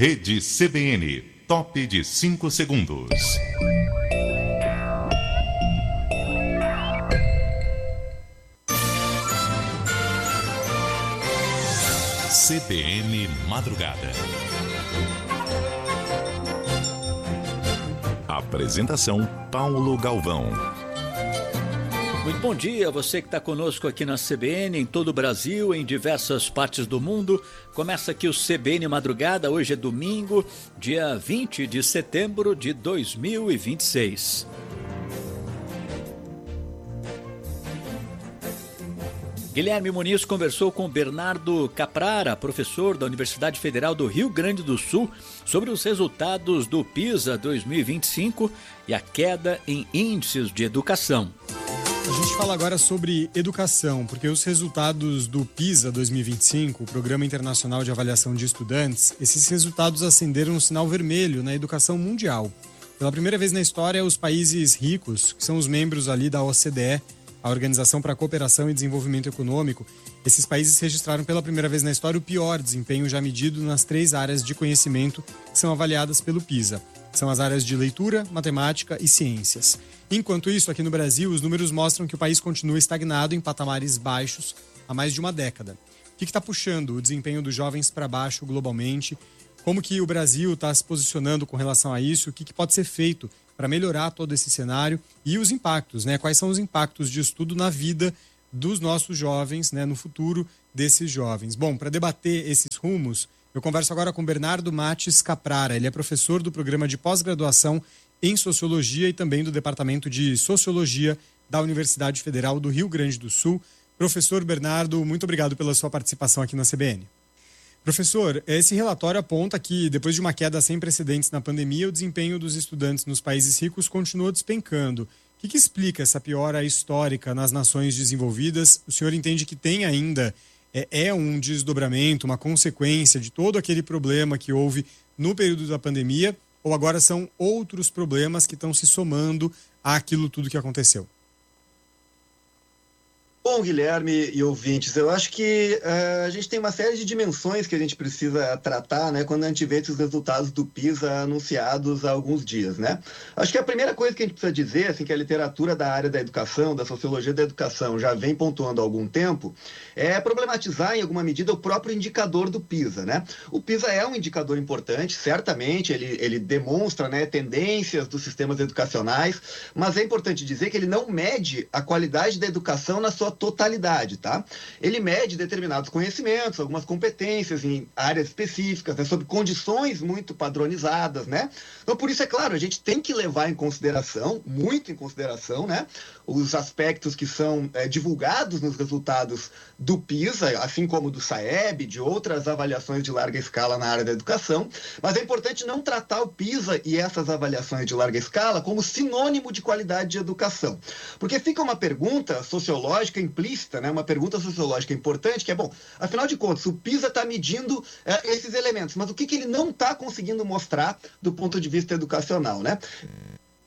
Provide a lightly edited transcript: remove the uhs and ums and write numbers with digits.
Rede CBN, top de 5 segundos. CBN Madrugada. Apresentação Paulo Galvão. Muito bom dia, você que está conosco aqui na CBN, em todo o Brasil, em diversas partes do mundo. Começa aqui o CBN Madrugada, hoje é domingo, dia 20 de setembro de 2026. Guilherme Muniz conversou com Bernardo Caprara, professor da Universidade Federal do Rio Grande do Sul, sobre os resultados do PISA 2025 e a queda em índices de educação. A gente fala agora sobre educação, porque os resultados do PISA 2025, o Programa Internacional de Avaliação de Estudantes, esses resultados acenderam um sinal vermelho na educação mundial. Pela primeira vez na história, os países ricos, que são os membros ali da OCDE, a Organização para a Cooperação e Desenvolvimento Econômico, esses países registraram pela primeira vez na história o pior desempenho já medido nas 3 áreas de conhecimento que são avaliadas pelo PISA. São as áreas de leitura, matemática e ciências. Enquanto isso, aqui no Brasil, os números mostram que o país continua estagnado em patamares baixos há mais de uma década. O que está puxando o desempenho dos jovens para baixo globalmente? Como que o Brasil está se posicionando com relação a isso? O que pode ser feito para melhorar todo esse cenário? E os impactos, né? Quais são os impactos disso tudo na vida dos nossos jovens, né? No futuro desses jovens? Bom, para debater esses rumos, eu converso agora com Bernardo Mates Caprara. Ele é professor do programa de pós-graduação em Sociologia e também do Departamento de Sociologia da Universidade Federal do Rio Grande do Sul. Professor Bernardo, muito obrigado pela sua participação aqui na CBN. Professor, esse relatório aponta que, depois de uma queda sem precedentes na pandemia, o desempenho dos estudantes nos países ricos continuou despencando. O que explica essa piora histórica nas nações desenvolvidas? O senhor entende que tem ainda um desdobramento, uma consequência de todo aquele problema que houve no período da pandemia, ou agora são outros problemas que estão se somando àquilo tudo que aconteceu? Bom, Guilherme e ouvintes, eu acho que a gente tem uma série de dimensões que a gente precisa tratar, né, quando a gente vê esses resultados do PISA anunciados há alguns dias, né? Acho que a primeira coisa que a gente precisa dizer, assim, que a literatura da área da educação, da sociologia da educação, já vem pontuando há algum tempo, é problematizar em alguma medida o próprio indicador do PISA, né? O PISA é um indicador importante, certamente, ele demonstra, né, tendências dos sistemas educacionais, mas é importante dizer que ele não mede a qualidade da educação na sua totalidade, tá? Ele mede determinados conhecimentos, algumas competências em áreas específicas, né, sob condições muito padronizadas, né? Então, por isso, é claro, a gente tem que levar em consideração, muito em consideração, né, os aspectos que são divulgados nos resultados do PISA, assim como do SAEB, de outras avaliações de larga escala na área da educação, mas é importante não tratar o PISA e essas avaliações de larga escala como sinônimo de qualidade de educação. Porque fica uma pergunta sociológica implícita, né, uma pergunta sociológica importante, que é, bom, afinal de contas, o PISA está medindo esses elementos, mas o que ele não está conseguindo mostrar do ponto de vista educacional, né?